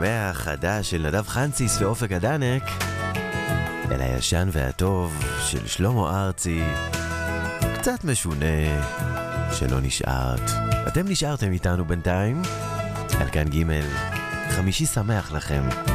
מהחדש של נדב חנציס ואופק הדנק אל הישן והטוב של שלמה ארצי, קצת משונה שלא נשארת. אתם נשארתם איתנו בינתיים על כאן ג'. חמישי שמח לכם.